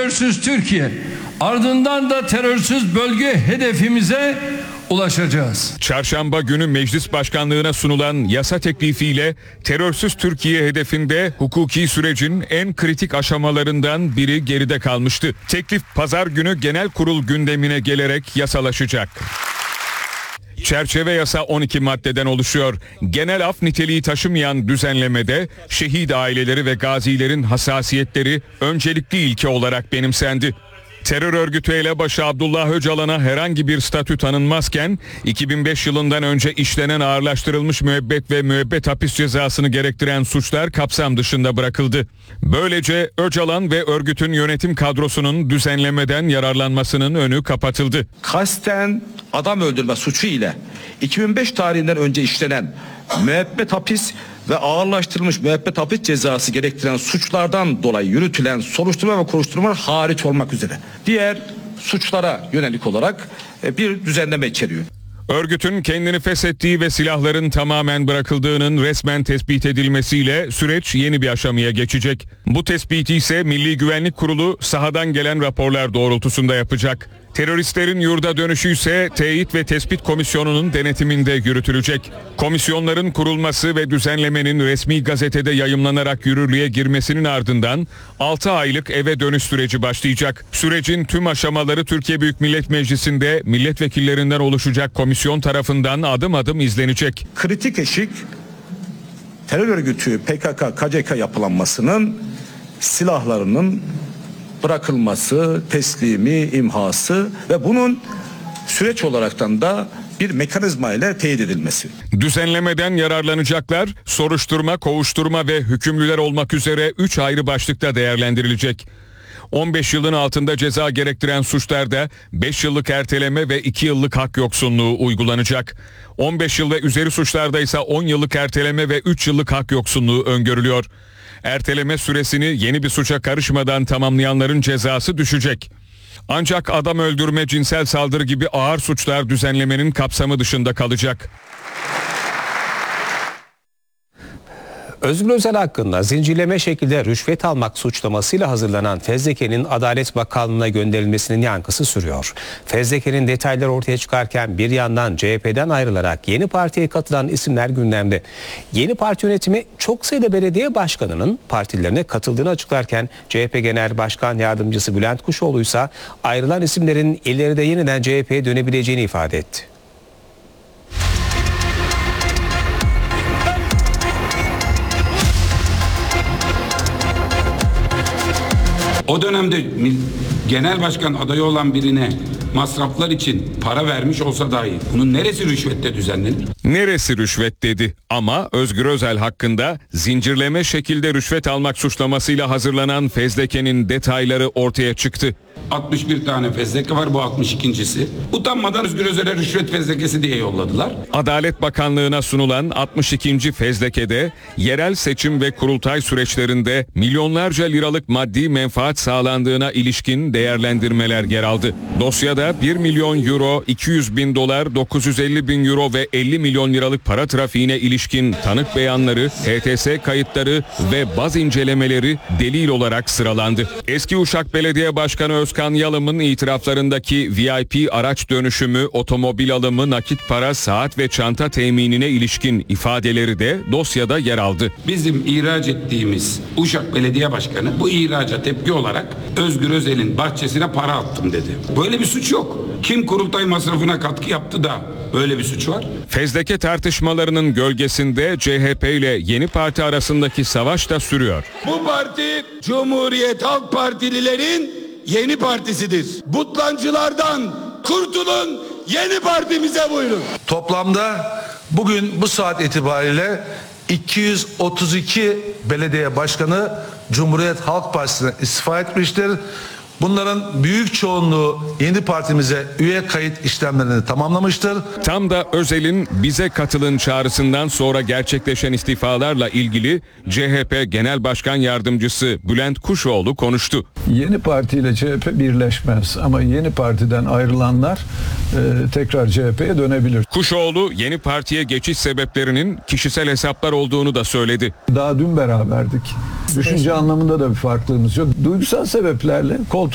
terörsüz Türkiye, ardından da terörsüz bölge hedefimize ulaşacağız. Çarşamba günü meclis başkanlığına sunulan yasa teklifiyle terörsüz Türkiye hedefinde hukuki sürecin en kritik aşamalarından biri geride kalmıştı. Teklif pazar günü genel kurul gündemine gelerek yasalaşacak. Çerçeve yasa 12 maddeden oluşuyor. Genel af niteliği taşımayan düzenlemede şehit aileleri ve gazilerin hassasiyetleri öncelikli ilke olarak benimsendi. Terör örgütü elebaşı Abdullah Öcalan'a herhangi bir statü tanınmazken 2005 yılından önce işlenen ağırlaştırılmış müebbet ve müebbet hapis cezasını gerektiren suçlar kapsam dışında bırakıldı. Böylece Öcalan ve örgütün yönetim kadrosunun düzenlemeden yararlanmasının önü kapatıldı. Kasten adam öldürme suçu ile 2005 tarihinden önce işlenen müebbet hapis ve ağırlaştırılmış müebbet hapis cezası gerektiren suçlardan dolayı yürütülen soruşturma ve kovuşturmalar hariç olmak üzere diğer suçlara yönelik olarak bir düzenleme içeriyor. Örgütün kendini feshettiği ve silahların tamamen bırakıldığının resmen tespit edilmesiyle süreç yeni bir aşamaya geçecek. Bu tespiti ise Milli Güvenlik Kurulu sahadan gelen raporlar doğrultusunda yapacak. Teröristlerin yurda dönüşü ise Teyit ve Tespit Komisyonu'nun denetiminde yürütülecek. Komisyonların kurulması ve düzenlemenin resmi gazetede yayımlanarak yürürlüğe girmesinin ardından 6 aylık eve dönüş süreci başlayacak. Sürecin tüm aşamaları Türkiye Büyük Millet Meclisi'nde milletvekillerinden oluşacak komisyon tarafından adım adım izlenecek. Kritik eşik terör örgütü PKK, KCK yapılanmasının silahlarının bırakılması, teslimi, imhası ve bunun süreç olaraktan da bir mekanizma ile teyit edilmesi. Düzenlemeden yararlanacaklar soruşturma, kovuşturma ve hükümlüler olmak üzere 3 ayrı başlıkta değerlendirilecek. 15 yılın altında ceza gerektiren suçlarda 5 yıllık erteleme ve 2 yıllık hak yoksunluğu uygulanacak. 15 yıl ve üzeri suçlarda ise 10 yıllık erteleme ve 3 yıllık hak yoksunluğu öngörülüyor. Erteleme süresini yeni bir suça karışmadan tamamlayanların cezası düşecek. Ancak adam öldürme, cinsel saldırı gibi ağır suçlar düzenlemenin kapsamı dışında kalacak. Özgür Özel hakkında zincirleme şekilde rüşvet almak suçlamasıyla hazırlanan fezlekenin Adalet Bakanlığı'na gönderilmesinin yankısı sürüyor. Fezlekenin detayları ortaya çıkarken bir yandan CHP'den ayrılarak yeni partiye katılan isimler gündemde. Yeni parti yönetimi çok sayıda belediye başkanının partilerine katıldığını açıklarken CHP Genel Başkan Yardımcısı Bülent Kuşoğlu ise ayrılan isimlerin ileride yeniden CHP'ye dönebileceğini ifade etti. O dönemde genel başkan adayı olan birine masraflar için para vermiş olsa dahi bunun neresi rüşvette düzenlenir? Neresi rüşvet dedi ama Özgür Özel hakkında zincirleme şekilde rüşvet almak suçlamasıyla hazırlanan fezlekenin detayları ortaya çıktı. 61 tane fezleke var, bu 62.'si. Utanmadan Özgür Özel'e rüşvet fezlekesi diye yolladılar. Adalet Bakanlığı'na sunulan 62. fezlekede yerel seçim ve kurultay süreçlerinde milyonlarca liralık maddi menfaat sağlandığına ilişkin değerlendirmeler yer aldı. Dosyada 1 milyon euro, 200 bin dolar, 950 bin euro ve 50 milyon liralık para trafiğine ilişkin tanık beyanları, HTS kayıtları ve baz incelemeleri delil olarak sıralandı. Eski Uşak Belediye Başkanı Özkan Yalım'ın itiraflarındaki VIP araç dönüşümü, otomobil alımı, nakit para, saat ve çanta teminine ilişkin ifadeleri de dosyada yer aldı. Bizim ihraç ettiğimiz Uşak Belediye Başkanı bu ihraca tepki olarak Özgür Özel'in bahçesine para attım dedi. Böyle bir suç yok. Kim kurultay masrafına katkı yaptı da böyle bir suç var? Fezleke tartışmalarının gölgesinde CHP ile Yeni Parti arasındaki savaş da sürüyor. Bu parti Cumhuriyet Halk Partililerin yeni partisidir. Butlancılardan kurtulun, yeni partimize buyurun. Toplamda bugün bu saat itibariyle 232 belediye başkanı Cumhuriyet Halk Partisi'ne istifa etmiştir. Bunların büyük çoğunluğu yeni partimize üye kayıt işlemlerini tamamlamıştır. Tam da Özel'in bize katılın çağrısından sonra gerçekleşen istifalarla ilgili CHP Genel Başkan Yardımcısı Bülent Kuşoğlu konuştu. Yeni Parti ile CHP birleşmez ama Yeni Parti'den ayrılanlar tekrar CHP'ye dönebilir. Kuşoğlu Yeni Parti'ye geçiş sebeplerinin kişisel hesaplar olduğunu da söyledi. Daha dün beraberdik. Düşünce anlamında da bir farklılığımız yok. Duygusal sebeplerle kol